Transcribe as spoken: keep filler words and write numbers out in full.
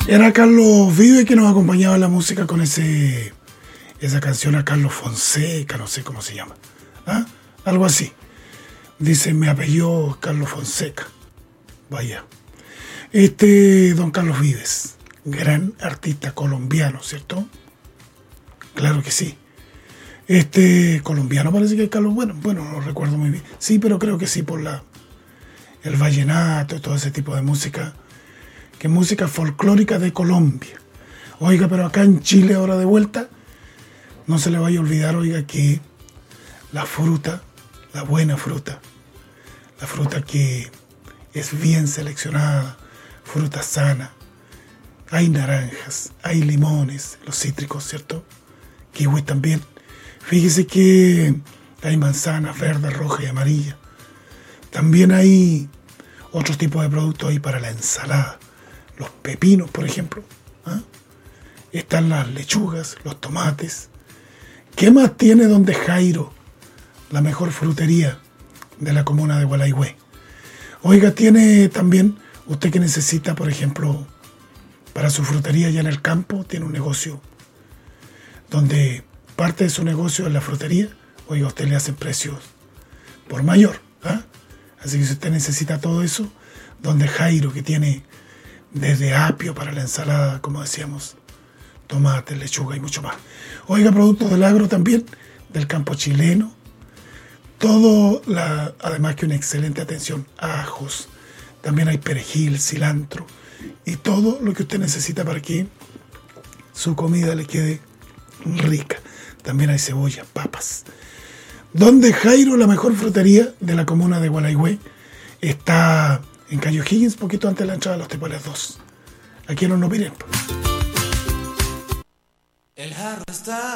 Era Carlos Vive que nos acompañaba en la música con ese esa canción a Carlos Fonseca, no sé cómo se llama. ¿Ah? Algo así. Dice, me apelló Carlos Fonseca. Vaya. Este, don Carlos Vives, gran artista colombiano, ¿cierto? Claro que sí. Este, colombiano parece que es Carlos, bueno, bueno, no lo recuerdo muy bien. Sí, pero creo que sí, por la el vallenato y todo ese tipo de música, que es música folclórica de Colombia. Oiga, pero acá en Chile, ahora de vuelta, no se le vaya a olvidar, oiga, que la fruta, la buena fruta, la fruta que es bien seleccionada, fruta sana, hay naranjas, hay limones, los cítricos, ¿cierto? Kiwi también. Fíjese que hay manzanas verdes, rojas y amarillas. También hay otros tipos de productos ahí para la ensalada. Los pepinos, por ejemplo. ¿Ah? Están las lechugas, los tomates. ¿Qué más tiene donde Jairo? La mejor frutería de la comuna de Gualeguay. Oiga, tiene también, usted que necesita, por ejemplo, para su frutería allá en el campo, tiene un negocio donde parte de su negocio es la frutería. Oiga, a usted le hacen precios por mayor. ¿Ah? Así que si usted necesita todo eso, donde Jairo, que tiene desde apio para la ensalada, como decíamos, tomate, lechuga y mucho más. Oiga, productos del agro también, del campo chileno. Todo, la, además que una excelente atención, ajos, también hay perejil, cilantro y todo lo que usted necesita para que su comida le quede rica. También hay cebolla, papas. Donde Jairo, la mejor frutería de la comuna de Gualeguay, está en Cayo Higgins, poquito antes de la entrada de los Tepoales dos. Aquí en Horno Pirén. El jarro está